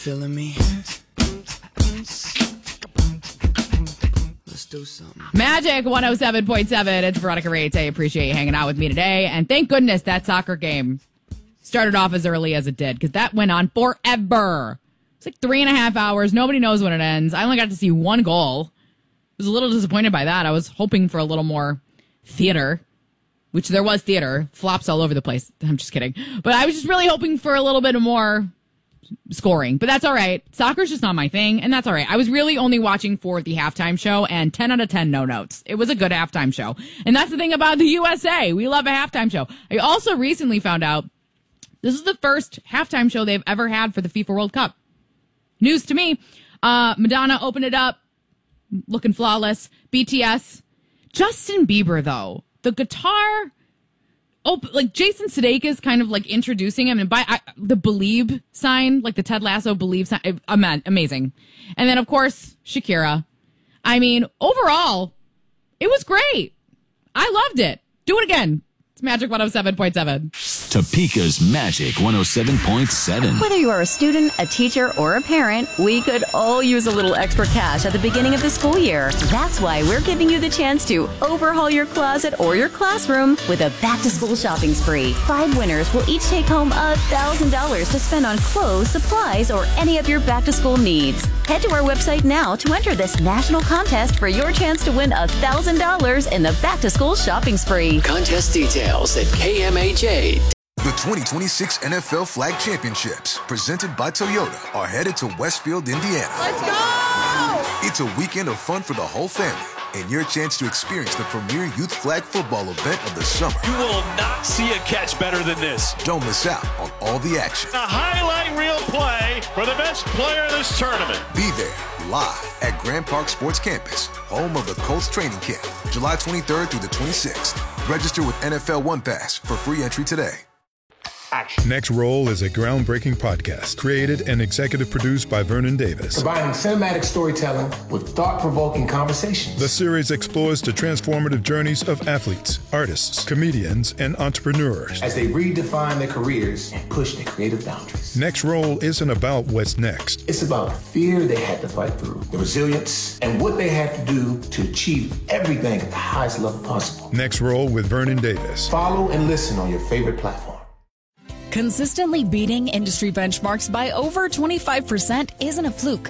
feeling me? Let's do something. Magic 107.7. It's Veronica Reyes. I appreciate you hanging out with me today. And thank goodness that soccer game started off as early as it did, because that went on forever. It's like 3.5 hours. Nobody knows when it ends. I only got to see one goal. I was a little disappointed by that. I was hoping for a little more theater, which there was theater. Flops all over the place. I'm just kidding. But I was just really hoping for a little bit more scoring. But that's all right. Soccer's just not my thing, and that's all right. I was really only watching for the halftime show, and 10 out of 10 no notes. It was a good halftime show. And that's the thing about the USA. We love a halftime show. I also recently found out this is the first halftime show they've ever had for the FIFA World Cup. News to me. Madonna opened it up, looking flawless. BTS. Justin Bieber, though. The guitar, like Jason Sudeikis kind of like introducing him, and the Believe sign, like the Ted Lasso Believe sign, amazing. And then, of course, Shakira. I mean, overall, it was great. I loved it. Do it again. It's Magic 107.7. Topeka's Magic 107.7. Whether you are a student, a teacher, or a parent, we could all use a little extra cash at the beginning of the school year. That's why we're giving you the chance to overhaul your closet or your classroom with a back-to-school shopping spree. 5 winners will each take home $1,000 to spend on clothes, supplies, or any of your back-to-school needs. Head to our website now to enter this national contest for your chance to win $1,000 in the back-to-school shopping spree. Contest details at KMAJ. The 2026 NFL Flag Championships, presented by Toyota, are headed to Westfield, Indiana. Let's go! It's a weekend of fun for the whole family, and your chance to experience the premier youth flag football event of the summer. You will not see a catch better than this. Don't miss out on all the action. A highlight reel play for the best player in this tournament. Be there, live at Grand Park Sports Campus, home of the Colts training camp, July 23rd through the 26th. Register with NFL One Pass for free entry today. Next Roll is a groundbreaking podcast created and executive produced by Vernon Davis. Combining cinematic storytelling with thought-provoking conversations. The series explores the transformative journeys of athletes, artists, comedians, and entrepreneurs as they redefine their careers and push their creative boundaries. Next Roll isn't about what's next. It's about the fear they had to fight through, the resilience, and what they had to do to achieve everything at the highest level possible. Next Roll with Vernon Davis. Follow and listen on your favorite platform. Consistently beating industry benchmarks by over 25% isn't a fluke.